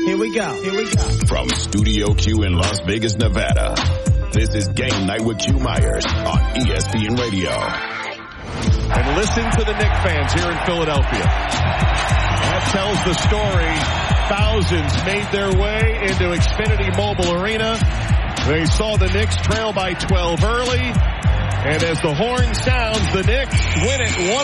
Here we go. From Studio Q in Las Vegas, Nevada, this is Game Night with Q Myers on ESPN Radio. And listen to the Knicks fans here in Philadelphia. That tells the story. Thousands made their way into Xfinity Mobile Arena. They saw the Knicks trail by 12 early. And as the horn sounds, the Knicks win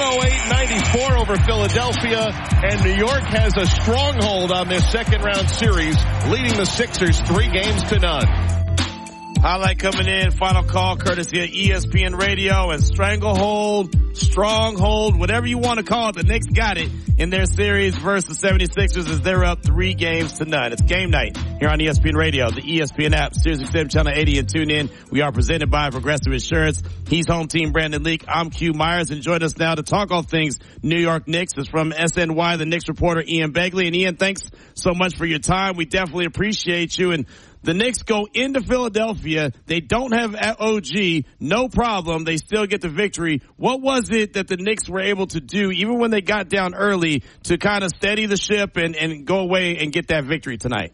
it 108-94 over Philadelphia. And New York has a stronghold on this second round series, leading the Sixers 3-0. Highlight coming in, final call courtesy of ESPN Radio, and stranglehold, stronghold, whatever you want to call it, the Knicks got it in their series versus the 76ers as they're up 3-0. It's game night here on ESPN Radio, the ESPN app, SiriusXM Channel 80, and tune in. We are presented by Progressive Insurance. He's home team Brandon Leak. I'm Q Myers, and join us now to talk all things New York Knicks. It's from SNY, the Knicks reporter Ian Begley. And Ian, thanks so much for your time. We definitely appreciate you. And the Knicks go into Philadelphia. They don't have OG. No problem. They still get the victory. What was it that the Knicks were able to do, even when they got down early, to kind of steady the ship and go away and get that victory tonight?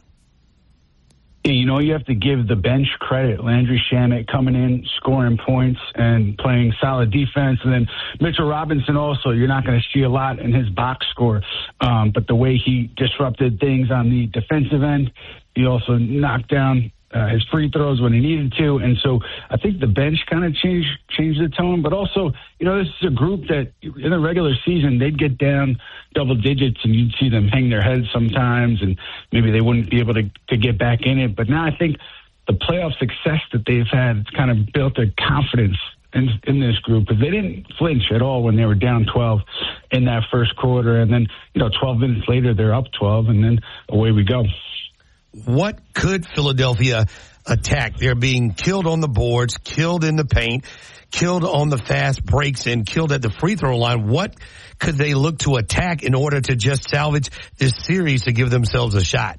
Yeah, you know, you have to give the bench credit. Landry Shamet coming in, scoring points, and playing solid defense. And then Mitchell Robinson also, you're not going to see a lot in his box score. But the way he disrupted things on the defensive end, he also knocked down his free throws when he needed to. And so I think the bench kind of changed the tone. But also, you know, this is a group that in the regular season, they'd get down double digits and you'd see them hang their heads sometimes and maybe they wouldn't be able to get back in it. But now I think the playoff success that they've had, it's kind of built a confidence in this group, because they didn't flinch at all when they were down 12 in that first quarter. And then, 12 minutes later, they're up 12, and then away we go. What could Philadelphia attack? They're being killed on the boards, killed in the paint, killed on the fast breaks, and killed at the free throw line. What could they look to attack in order to just salvage this series to give themselves a shot?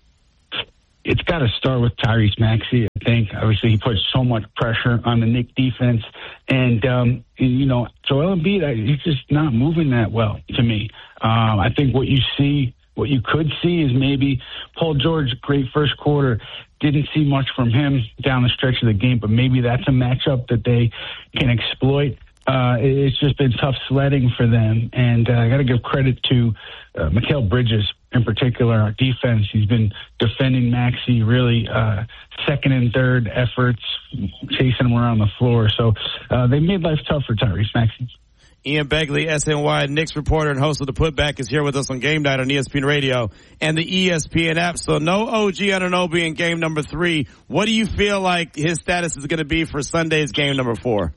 It's got to start with Tyrese Maxey, I think. Obviously, he puts so much pressure on the Knicks defense. And, Joel Embiid, he's just not moving that well to me. I think what you could see is maybe Paul George, great first quarter. Didn't see much from him down the stretch of the game, but maybe that's a matchup that they can exploit. It's just been tough sledding for them. And I got to give credit to Mikal Bridges in particular, our defense. He's been defending Maxey really second and third efforts, chasing him around the floor. So they made life tough for Tyrese Maxey. Ian Begley, SNY Knicks reporter and host of The Putback, is here with us on Game Night on ESPN Radio and the ESPN app. So no OG Anunoby in game number 3. What do you feel like his status is going to be for Sunday's game number 4?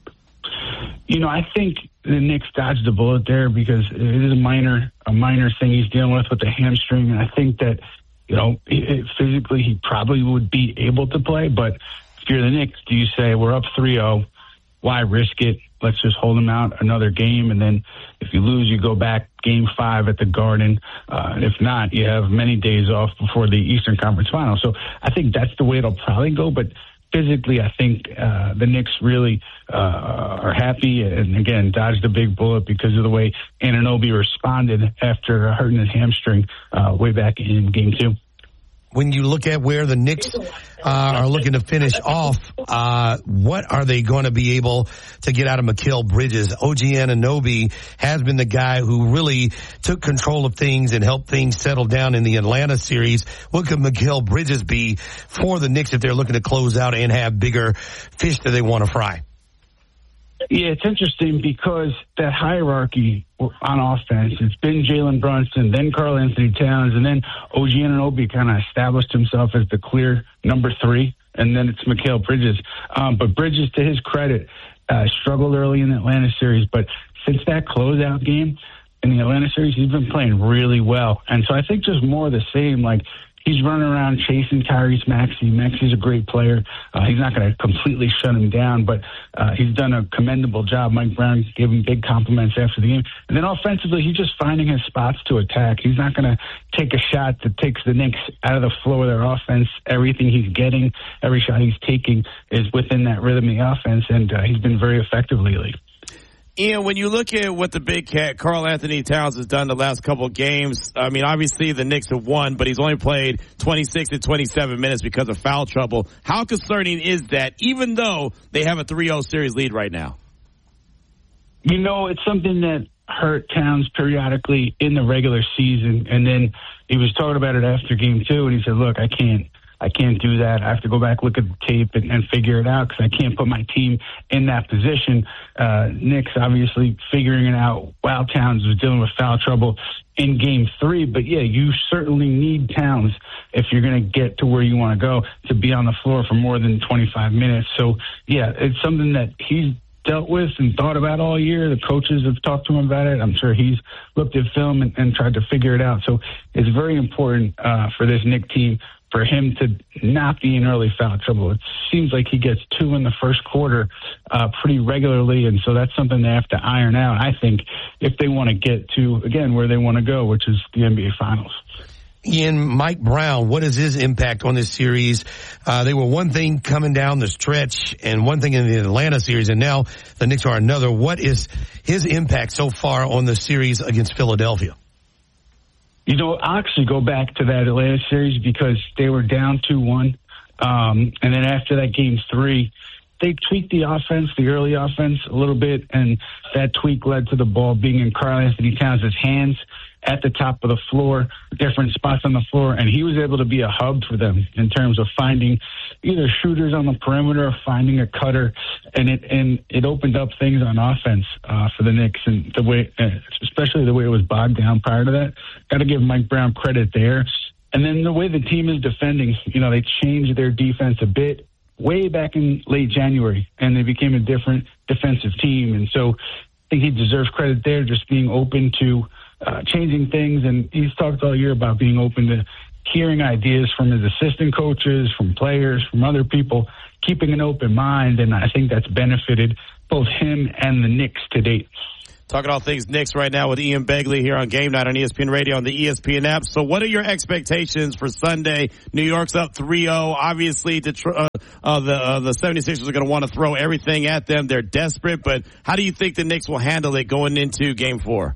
I think the Knicks dodged the bullet there because it is a minor thing he's dealing with the hamstring. And I think that, physically he probably would be able to play. But if you're the Knicks, do you say we're up 3-0? Why risk it? Let's just hold him out another game. And then if you lose, you go back game 5 at the Garden. If not, you have many days off before the Eastern Conference Final. So I think that's the way it'll probably go. But physically, I think the Knicks really are happy and, again, dodged a big bullet because of the way Anunoby responded after hurting his hamstring way back in Game 2. When you look at where the Knicks are looking to finish off, what are they going to be able to get out of Mikal Bridges? OG Anunoby has been the guy who really took control of things and helped things settle down in the Atlanta series. What could Mikal Bridges be for the Knicks if they're looking to close out and have bigger fish that they want to fry? Yeah, it's interesting because that hierarchy on offense, it's been Jalen Brunson, then Karl Anthony Towns, and then OG Anunoby kind of established himself as the clear number 3, and then it's Mikal Bridges. But Bridges, to his credit, struggled early in the Atlanta series, but since that closeout game in the Atlanta series, he's been playing really well. And so I think just more of the same, like he's running around chasing Tyrese Maxey. Maxey's a great player. He's not going to completely shut him down, but he's done a commendable job. Mike Brown gave him big compliments after the game. And then offensively, he's just finding his spots to attack. He's not going to take a shot that takes the Knicks out of the flow of their offense. Everything he's getting, every shot he's taking is within that rhythm of the offense, and he's been very effective lately. Ian, when you look at what the big cat, Karl Anthony Towns, has done the last couple of games, I mean, obviously the Knicks have won, but he's only played 26 to 27 minutes because of foul trouble. How concerning is that, even though they have a 3-0 series lead right now? You know, it's something that hurt Towns periodically in the regular season, and then he was talking about it after game 2, and he said, look, I can't do that. I have to go back, look at the tape, and figure it out because I can't put my team in that position. Knicks obviously figuring it out while Towns was dealing with foul trouble in game 3. But, yeah, you certainly need Towns if you're going to get to where you want to go to be on the floor for more than 25 minutes. So, yeah, it's something that he's dealt with and thought about all year. The coaches have talked to him about it. I'm sure he's looked at film and tried to figure it out. So it's very important for this Knicks team for him to not be in early foul trouble. It seems like he gets 2 in the first quarter pretty regularly, and so that's something they have to iron out, I think, if they want to get to, again, where they want to go, which is the NBA Finals. Ian, Mike Brown, what is his impact on this series? They were one thing coming down the stretch and one thing in the Atlanta series, and now the Knicks are another. What is his impact so far on the series against Philadelphia? You know, I'll actually go back to that Atlanta series because they were down 2-1. And then after that game 3, they tweaked the offense, the early offense a little bit, and that tweak led to the ball being in Karl Anthony Towns' hands at the top of the floor, different spots on the floor, and he was able to be a hub for them in terms of finding either shooters on the perimeter or finding a cutter, and it opened up things on offense for the Knicks, and the way, especially the way it was bogged down prior to that. Got to give Mike Brown credit there. And then the way the team is defending, you know, they changed their defense a bit way back in late January, and they became a different defensive team, and so I think he deserves credit there, just being open to changing things, and he's talked all year about being open to hearing ideas from his assistant coaches, from players, from other people, keeping an open mind, and I think that's benefited both him and the Knicks to date. Talking all things Knicks right now with Ian Begley here on Game Night on ESPN Radio on the ESPN app. So what are your expectations for Sunday? New York's up 3-0. Obviously, the 76ers are going to want to throw everything at them. They're desperate, but how do you think the Knicks will handle it going into Game 4?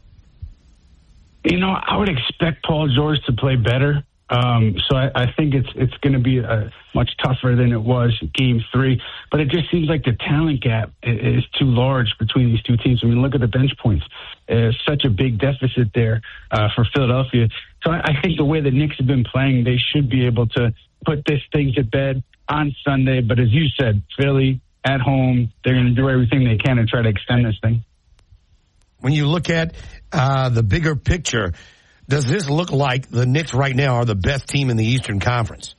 You know, I would expect Paul George to play better. So I think it's going to be much tougher than it was Game 3. But it just seems like the talent gap is too large between these two teams. I mean, look at the bench points. Such a big deficit there for Philadelphia. So I think the way the Knicks have been playing, they should be able to put this thing to bed on Sunday. But as you said, Philly at home, they're going to do everything they can to try to extend this thing. When you look at the bigger picture, does this look like the Knicks right now are the best team in the Eastern Conference?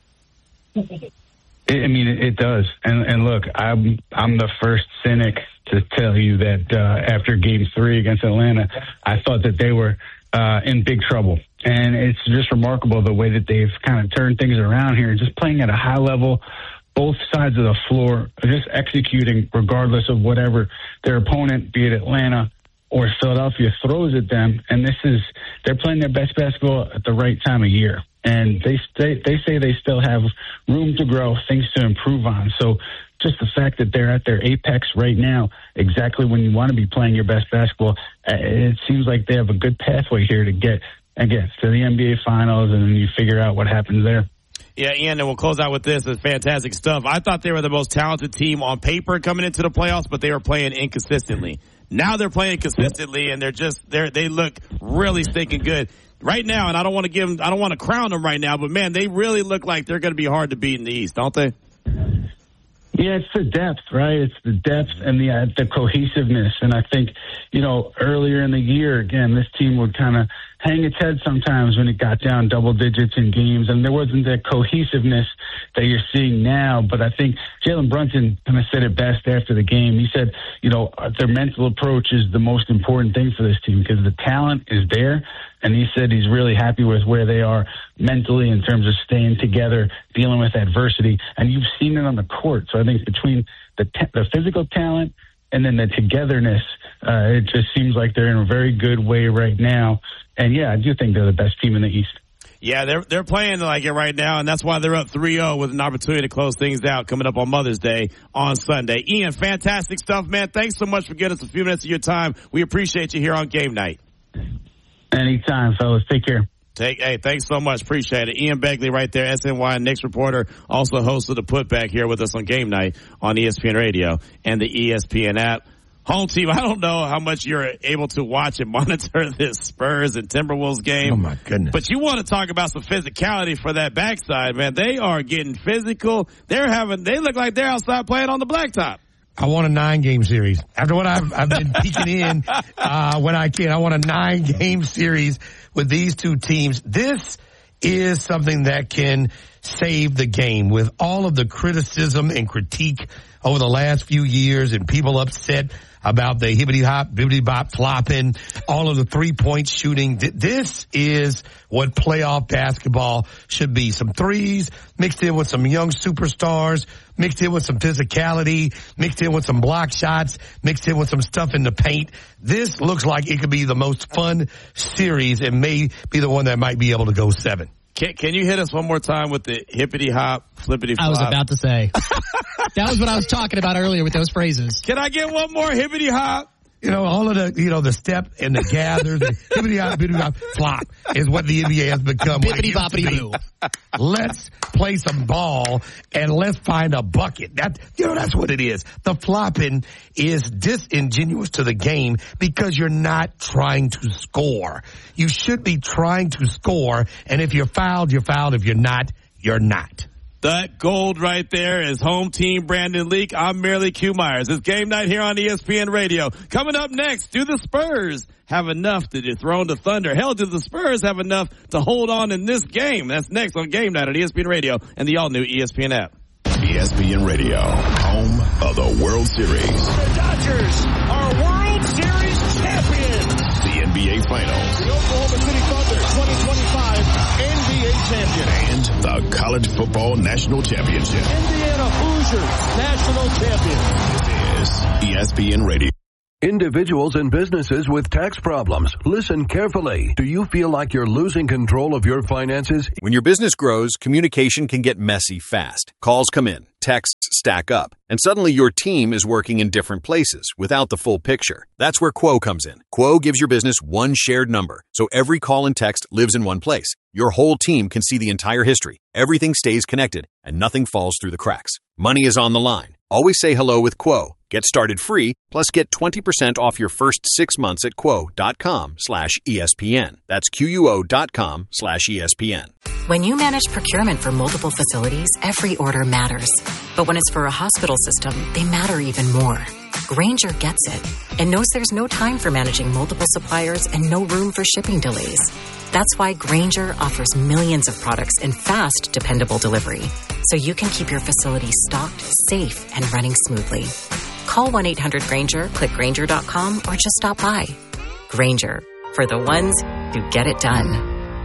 It does. And look, I'm the first cynic to tell you that after Game 3 against Atlanta, I thought that they were in big trouble. And it's just remarkable the way that they've kind of turned things around here, just playing at a high level, both sides of the floor, just executing regardless of whatever their opponent, be it Atlanta or Philadelphia, throws at them. And they're playing their best basketball at the right time of year. And they say they still have room to grow, things to improve on. So just the fact that they're at their apex right now, exactly when you want to be playing your best basketball, it seems like they have a good pathway here to get, again, to the NBA Finals, and then you figure out what happens there. Yeah, Ian, and we'll close out with this. It's fantastic stuff. I thought they were the most talented team on paper coming into the playoffs, but they were playing inconsistently. Now they're playing consistently, and they look really stinking good right now. And I don't want to crown them right now, but man, they really look like they're going to be hard to beat in the East, don't they? Yeah, it's the depth, right? It's the depth and the cohesiveness. And I think, earlier in the year, again, this team would kind of hang its head sometimes when it got down double digits in games, and there wasn't that cohesiveness that you're seeing now. But I think Jalen Brunson kind of said it best after the game. He said, their mental approach is the most important thing for this team because the talent is there. And he said he's really happy with where they are mentally in terms of staying together, dealing with adversity. And you've seen it on the court. So I think between the physical talent and then the togetherness, it just seems like they're in a very good way right now. And, yeah, I do think they're the best team in the East. Yeah, they're playing like it right now, and that's why they're up 3-0 with an opportunity to close things out coming up on Mother's Day on Sunday. Ian, fantastic stuff, man. Thanks so much for giving us a few minutes of your time. We appreciate you here on Game Night. Anytime, fellas. Take care. Hey, thanks so much. Appreciate it. Ian Begley right there, SNY Knicks reporter, also host of the Putback here with us on Game Night on ESPN Radio and the ESPN app. Home team, I don't know how much you're able to watch and monitor this Spurs and Timberwolves game. Oh, my goodness. But you want to talk about some physicality for that backside, man. They are getting physical. They look like they're outside playing on the blacktop. I want a 9-game series. After what I've been peeking in when I can, I want a 9-game series with these two teams. This is something that can save the game with all of the criticism and critique over the last few years and people upset about the hibbity-hop, bibbity-bop flopping, all of the three-point shooting. This is what playoff basketball should be. Some threes mixed in with some young superstars, mixed in with some physicality, mixed in with some block shots, mixed in with some stuff in the paint. This looks like it could be the most fun series and may be the one that might be able to go 7. Can you hit us one more time with the hippity-hop, flippity-flop? I was about to say. That was what I was talking about earlier with those phrases. Can I get one more hippity-hop? You know, all of the, the step and the gather, the hippity-hop, bippity-bop, flop is what the NBA has become. Bippity-boppity-boo. Let's play some ball and let's find a bucket. That's what it is. The flopping is disingenuous to the game because you're not trying to score. You should be trying to score, and if you're fouled, you're fouled. If you're not, you're not. That gold right there is home team Brandon Leak. I'm Merely Q Myers. It's Game Night here on ESPN Radio. Coming up next, do the Spurs have enough to dethrone the Thunder? Hell, do the Spurs have enough to hold on in this game? That's next on Game Night on ESPN Radio and the all-new ESPN app. ESPN Radio, home of the World Series. The Dodgers are World Series champions. The NBA Finals. The Oklahoma City Thunder 2025 NBA champion. And the College Football National Championship. Indiana Hoosiers national champion. This is ESPN Radio. Individuals and businesses with tax problems, listen carefully. Do you feel like you're losing control of your finances? When your business grows, communication can get messy fast. Calls come in, texts stack up, and suddenly your team is working in different places without the full picture. That's where Quo comes in. Quo gives your business one shared number, so every call and text lives in one place. Your whole team can see the entire history. Everything stays connected, and nothing falls through the cracks. Money is on the line. Always say hello with Quo. Get started free, plus get 20% off your first 6 months at quo.com/ESPN. That's QUO.com/ESPN. When you manage procurement for multiple facilities, every order matters. But when it's for a hospital system, they matter even more. Grainger gets it and knows there's no time for managing multiple suppliers and no room for shipping delays. That's why Grainger offers millions of products in fast, dependable delivery, so you can keep your facility stocked, safe, and running smoothly. Call 1-800-GRAINGER, click Grainger.com, or just stop by. Grainger, for the ones who get it done.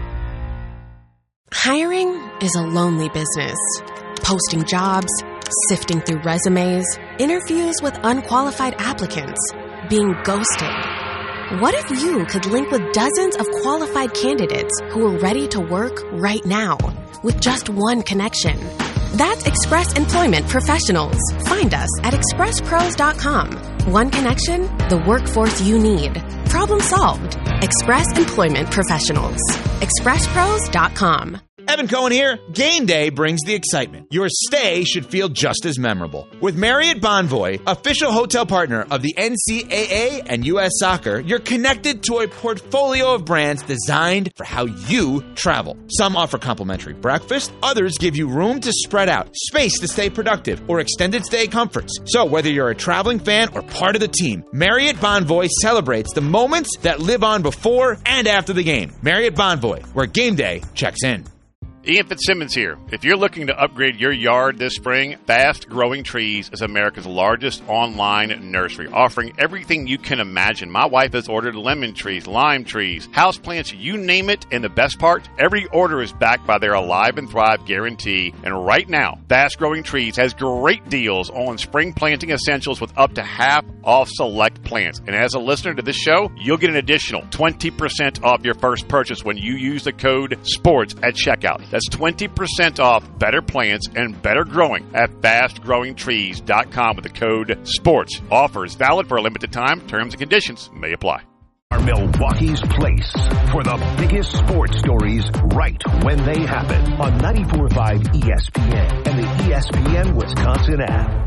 Hiring is a lonely business. Posting jobs, sifting through resumes, interviews with unqualified applicants, being ghosted. What if you could link with dozens of qualified candidates who are ready to work right now with just one connection? That's Express Employment Professionals. Find us at expresspros.com. One connection, the workforce you need. Problem solved. Express Employment Professionals. expresspros.com. Evan Cohen here. Game day brings the excitement. Your stay should feel just as memorable. With Marriott Bonvoy, official hotel partner of the NCAA and U.S. Soccer, you're connected to a portfolio of brands designed for how you travel. Some offer complimentary breakfast, others give you room to spread out, space to stay productive, or extended stay comforts. So whether you're a traveling fan or part of the team, Marriott Bonvoy celebrates the moments that live on before and after the game. Marriott Bonvoy, where game day checks in. Ian Fitzsimmons here. If you're looking to upgrade your yard this spring, Fast Growing Trees is America's largest online nursery, offering everything you can imagine. My wife has ordered lemon trees, lime trees, houseplants, you name it, and the best part, every order is backed by their Alive and Thrive guarantee. And right now, Fast Growing Trees has great deals on spring planting essentials with up to half off select plants. And as a listener to this show, you'll get an additional 20% off your first purchase when you use the code SPORTS at checkout. That's 20% off better plants and better growing at fastgrowingtrees.com with the code SPORTS. Offers valid for a limited time. Terms and conditions may apply. Are Milwaukee's place for the biggest sports stories right when they happen on 94.5 ESPN and the ESPN Wisconsin app.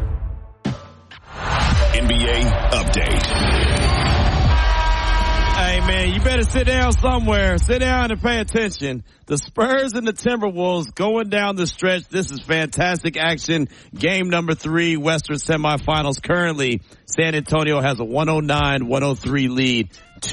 NBA update. Hey, man, you better sit down somewhere. Sit down and pay attention. The Spurs and the Timberwolves going down the stretch. This is fantastic action. Game number 3, Western semifinals. Currently, San Antonio has a 109-103 lead.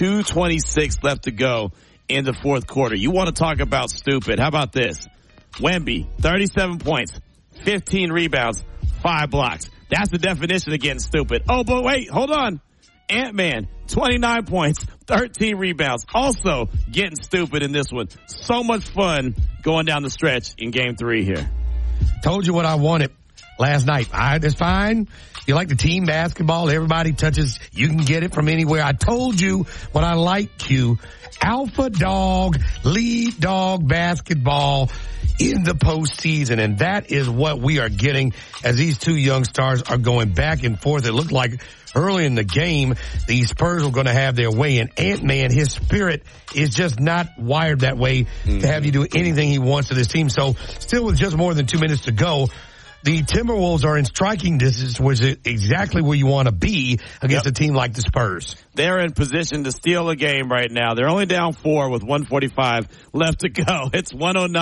2:26 left to go in the fourth quarter. You want to talk about stupid. How about this? Wemby, 37 points, 15 rebounds, 5 blocks. That's the definition of getting stupid. Oh, but wait, hold on. Ant-Man, 29 points, 13 rebounds. Also getting stupid in this one. So much fun going down the stretch in game 3 here. Told you what I wanted last night. It's fine. You like the team basketball. Everybody touches. You can get it from anywhere. I told you what I like, Q. Alpha dog, lead dog basketball in the postseason. And that is what we are getting as these two young stars are going back and forth. It looked like early in the game, the Spurs were going to have their way. And Ant-Man, his spirit is just not wired that way to have you do anything he wants to this team. So still with just more than 2 minutes to go, the Timberwolves are in striking distance, which is exactly where you want to be against a team like the Spurs. They're in position to steal a game right now. They're only down 4 with 1:45 left to go. It's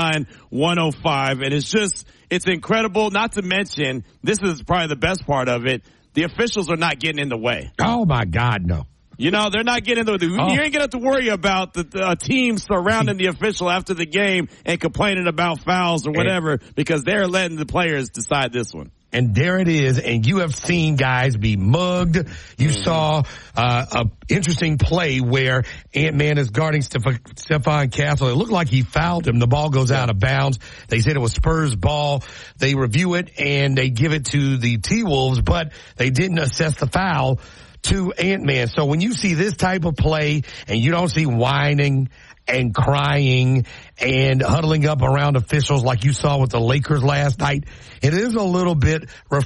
109-105, and it's incredible. Not to mention, this is probably the best part of it, the officials are not getting in the way. Oh, my God, no. You know, they're not getting into You ain't going to have to worry about the team surrounding the official after the game and complaining about fouls or whatever because they're letting the players decide this one. And there it is. And you have seen guys be mugged. You saw a interesting play where Ant-Man is guarding Stephon Castle. It looked like he fouled him. The ball goes out of bounds. They said it was Spurs ball. They review it and they give it to the T-Wolves, but they didn't assess the foul to Ant-Man. So when you see this type of play and you don't see whining and crying and huddling up around officials like you saw with the Lakers last night, it is a little bit refreshing